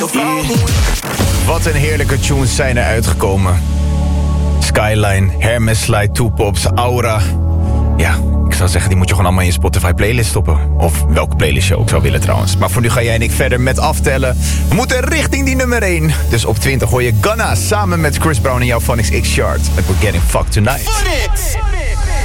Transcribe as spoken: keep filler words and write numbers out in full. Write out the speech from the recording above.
Wat een heerlijke tunes zijn er uitgekomen. Skyline, Hermes Slide, Two Pops, Aura. Ja, ik zou zeggen, die moet je gewoon allemaal in je Spotify playlist stoppen. Of welke playlist je ook zou willen trouwens. Maar voor nu ga jij en ik verder met aftellen. We moeten richting die nummer één. Dus op twintig hoor je Gunna samen met Chris Brown en jouw Phonics X-Chart. Like we're getting fucked tonight.